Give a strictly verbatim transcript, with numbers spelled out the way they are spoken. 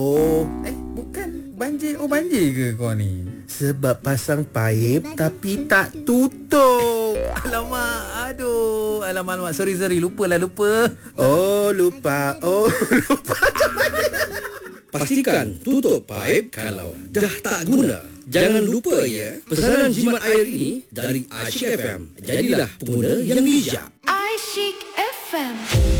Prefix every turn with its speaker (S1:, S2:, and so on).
S1: Oh,
S2: Eh, bukan banjir. Oh, banjir ke kau ni?
S1: sebab pasang paip tapi tak tutup.
S2: Alamak, aduh. Alamak, alamak. Sorry, sorry. Lupa lah, lupa.
S1: Oh, lupa. Oh, lupa.
S3: Pastikan tutup paip kalau dah tak guna. Jangan lupa ya, pesanan jimat air ini dari Asyik F M. Jadilah pengguna yang bijak.
S4: Asyik F M.